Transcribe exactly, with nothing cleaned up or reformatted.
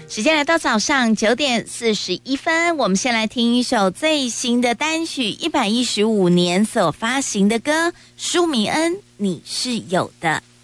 时间来到早上九点四十一分，我们先来听一首最新的单曲，一百一十五年所发行的歌，舒米恩，你是有的。